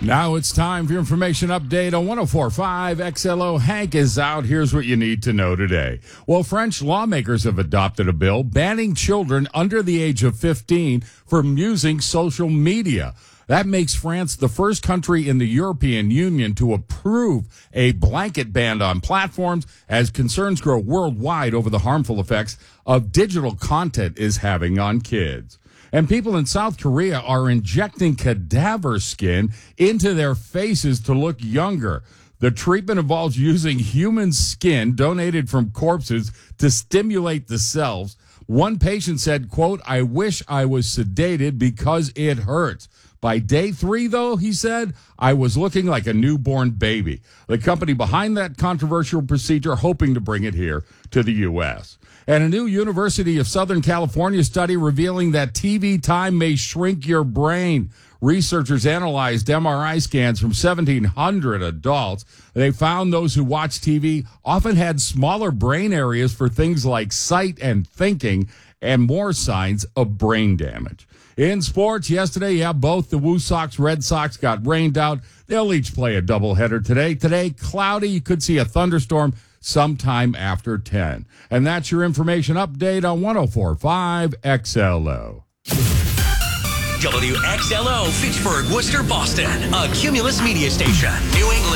Now it's time for your information update on 104.5 XLO. Hank is out. Here's what you need to know today. Well, French lawmakers have adopted a bill banning children under the age of 15 from using social media. That makes France the first country in the European Union to approve a blanket ban on platforms as concerns grow worldwide over the harmful effects of digital content is having on kids. And people in South Korea are injecting cadaver skin into their faces to look younger. The treatment involves using human skin donated from corpses to stimulate the cells. One patient said, quote, "I wish I was sedated because it hurts. By day 3, though," he said, "I was looking like a newborn baby." The company behind that controversial procedure hoping to bring it here to the U.S. And a new University of Southern California study revealing that TV time may shrink your brain. Researchers analyzed MRI scans from 1,700 adults. They found those who watched TV often had smaller brain areas for things like sight and thinking and more signs of brain damage. In sports, yesterday, both the Woo Sox, Red Sox got rained out. They'll each play a doubleheader today. Today, cloudy. You could see a thunderstorm sometime after 10. And that's your information update on 104.5 XLO. WXLO, Fitchburg, Worcester, Boston. A Cumulus media station. New England.